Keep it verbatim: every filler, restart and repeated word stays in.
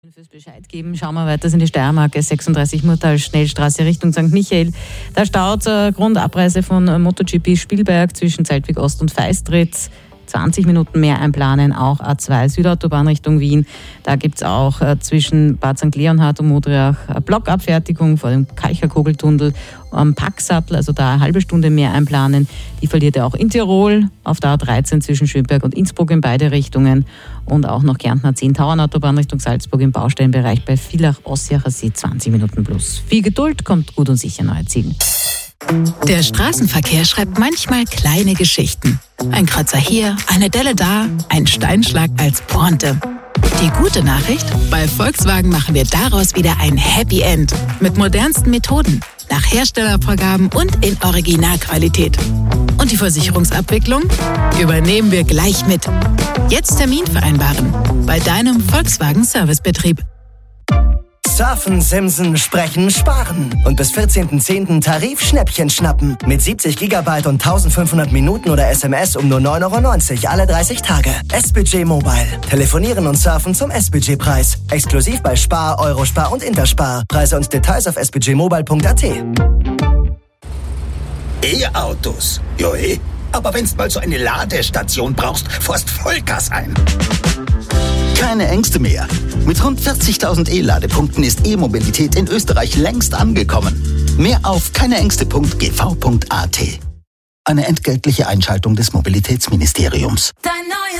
Fürs Bescheid geben, schauen wir weiter in die Steiermark, S sechsunddreißig Murtal, Schnellstraße Richtung Sankt Michael. Da staut zur Grundabreise von MotoGP Spielberg zwischen Zeltwig Ost und Feistritz. zwanzig Minuten mehr einplanen, auch A zwei Südautobahn Richtung Wien. Da gibt es auch äh, zwischen Bad Sankt Leonhard und Modriach äh, Blockabfertigung vor dem Kalcher-Kogeltunnel am Packsattel, also da eine halbe Stunde mehr einplanen. Die verliert er auch in Tirol auf der A dreizehn zwischen Schönberg und Innsbruck in beide Richtungen und auch noch Kärntner zehn Tauernautobahn Richtung Salzburg im Baustellenbereich bei Villach-Ossiacher See zwanzig Minuten plus. Viel Geduld, kommt gut und sicher neue Ziele. Der Straßenverkehr schreibt manchmal kleine Geschichten. Ein Kratzer hier, eine Delle da, ein Steinschlag als Pointe. Die gute Nachricht? Bei Volkswagen machen wir daraus wieder ein Happy End. Mit modernsten Methoden, nach Herstellervorgaben und in Originalqualität. Und die Versicherungsabwicklung? Übernehmen wir gleich mit. Jetzt Termin vereinbaren. Bei deinem Volkswagen Servicebetrieb. Surfen, Simsen, Sprechen, Sparen. Und bis vierzehnten zehnten Tarif-Schnäppchen schnappen. Mit siebzig Gigabyte und eintausendfünfhundert Minuten oder S M S um nur neun Euro neunzig alle dreißig Tage. S-Budget Mobile. Telefonieren und surfen zum S-Budget-Preis. Exklusiv bei Spar, Eurospar und Interspar. Preise und Details auf s budget mobile punkt a t. E-Autos? Jo, eh. Aber wenn's mal so eine Ladestation brauchst, fährst Vollgas ein. Keine Ängste mehr. Mit rund vierzigtausend E-Ladepunkten ist E-Mobilität in Österreich längst angekommen. Mehr auf keineängste punkt g v punkt a t. Eine entgeltliche Einschaltung des Mobilitätsministeriums. Dein neues